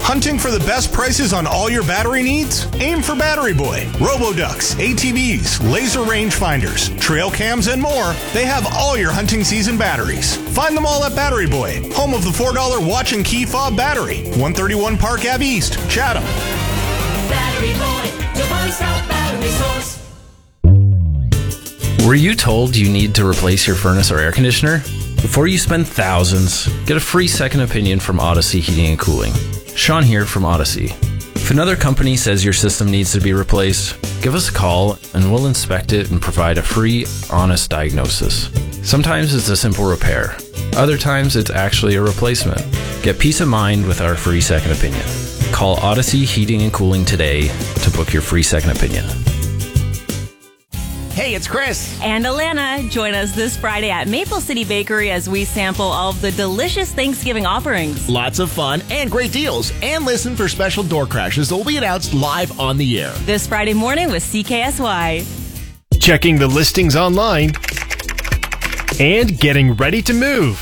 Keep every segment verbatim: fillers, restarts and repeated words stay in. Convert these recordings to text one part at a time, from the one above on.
Hunting for the best prices on all your battery needs? Aim for Battery Boy. Roboducks, A T Vs, laser rangefinders, trail cams, and more. They have all your hunting season batteries. Find them all at Battery Boy, home of the four dollar watch and key fob battery. one thirty-one Park Ave East, Chatham. Battery Boy, your one-stop battery source. Were you told you need to replace your furnace or air conditioner? Before you spend thousands, get a free second opinion from Odyssey Heating and Cooling. Sean here from Odyssey. If another company says your system needs to be replaced, give us a call and we'll inspect it and provide a free, honest diagnosis. Sometimes it's a simple repair. Other times it's actually a replacement. Get peace of mind with our free second opinion. Call Odyssey Heating and Cooling today to book your free second opinion. Hey, it's Chris. And Alana. Join us this Friday at Maple City Bakery as we sample all of the delicious Thanksgiving offerings. Lots of fun and great deals. And listen for special door crashes that will be announced live on the air. This Friday morning with C K S Y. Checking the listings online and getting ready to move.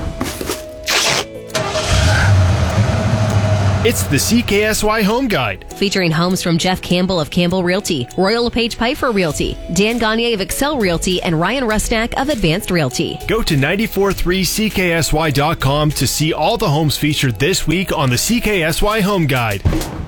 It's the C K S Y Home Guide. Featuring homes from Jeff Campbell of Campbell Realty, Royal LePage Piper Realty, Dan Gagne of Excel Realty, and Ryan Rusnak of Advanced Realty. Go to nine four three C K S Y dot com to see all the homes featured this week on the C K S Y Home Guide.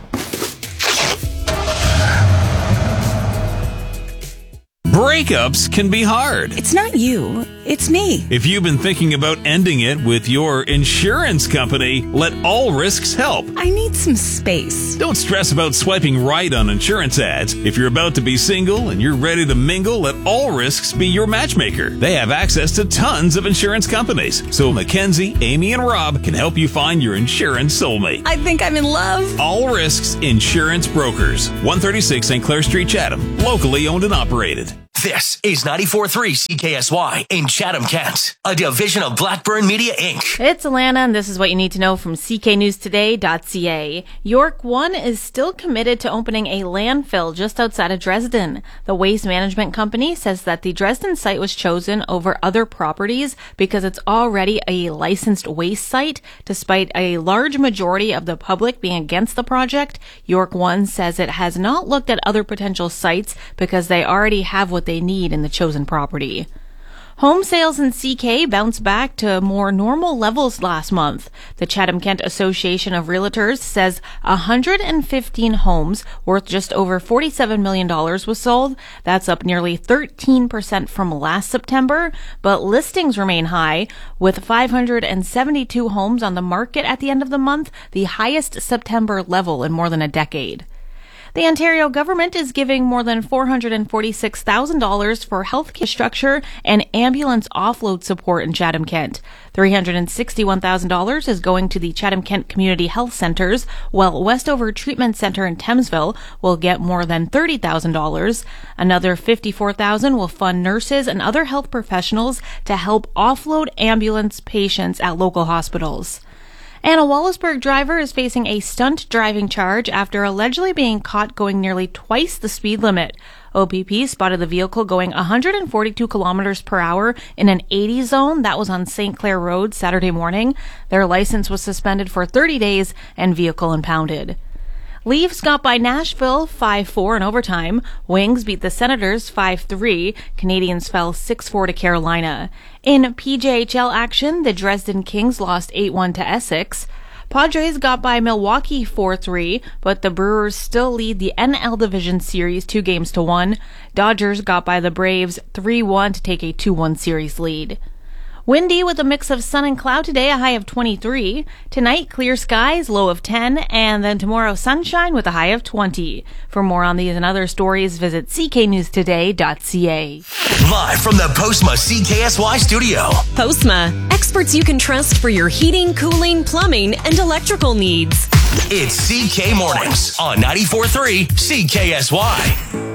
Breakups can be hard. It's not you, it's me. If you've been thinking about ending it with your insurance company, let All Risks help. I need some space. Don't stress about swiping right on insurance ads. If you're about to be single and you're ready to mingle, let All Risks be your matchmaker. They have access to tons of insurance companies. So Mackenzie, Amy, and Rob can help you find your insurance soulmate. I think I'm in love. All Risks Insurance Brokers. one thirty-six Saint Clair Street, Chatham. Locally owned and operated. This is ninety-four point three C K S Y in Chatham, Kent, a division of Blackburn Media, Incorporated. It's Alana, and this is what you need to know from C K news today dot C A. York One is still committed to opening a landfill just outside of Dresden. The waste management company says that the Dresden site was chosen over other properties because it's already a licensed waste site. Despite a large majority of the public being against the project, York One says it has not looked at other potential sites because they already have what they need in the chosen property. Home sales in C K bounced back to more normal levels last month. The Chatham-Kent Association of Realtors says one hundred fifteen homes worth just over forty-seven million dollars was sold. That's up nearly thirteen percent from last September, but listings remain high, with five hundred seventy-two homes on the market at the end of the month, the highest September level in more than a decade. The Ontario government is giving more than four hundred forty-six thousand dollars for healthcare structure and ambulance offload support in Chatham-Kent. three hundred sixty-one thousand dollars is going to the Chatham-Kent Community Health Centres, while Westover Treatment Centre in Thamesville will get more than thirty thousand dollars. Another fifty-four thousand dollars will fund nurses and other health professionals to help offload ambulance patients at local hospitals. And a Wallaceburg driver is facing a stunt driving charge after allegedly being caught going nearly twice the speed limit. O P P spotted the vehicle going one hundred forty-two kilometers per hour in an eighty zone that was on Saint Clair Road Saturday morning. Their license was suspended for thirty days and vehicle impounded. Leafs got by Nashville five four in overtime. Wings beat the Senators five three. Canadians fell six four to Carolina. In P J H L action, the Dresden Kings lost eight one to Essex. Padres got by Milwaukee four three, but the Brewers still lead the N L Division Series two games to one. Dodgers got by the Braves three one to take a two one series lead. Windy with a mix of sun and cloud today, a high of twenty-three. Tonight, clear skies, low of ten, and then tomorrow, sunshine with a high of twenty. For more on these and other stories, visit C K news today dot C A. Live from the Postma C K S Y studio. Postma, experts you can trust for your heating, cooling, plumbing, and electrical needs. It's C K Mornings on ninety-four point three C K S Y.